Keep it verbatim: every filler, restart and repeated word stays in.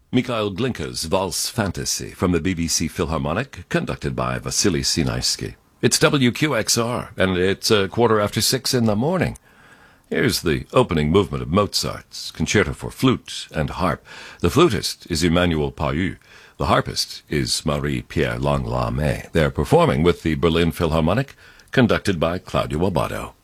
Mikhail Glinka's Valse Fantasy from the B B C Philharmonic, conducted by Vasily Sinaisky. It's W Q X R, and it's a quarter after six in the morning. Here's the opening movement of Mozart's Concerto for Flute and Harp. The flutist is Emmanuel Pahud. The harpist is Marie-Pierre Langlois-May. They're performing with the Berlin Philharmonic, conducted by Claudio Abbado.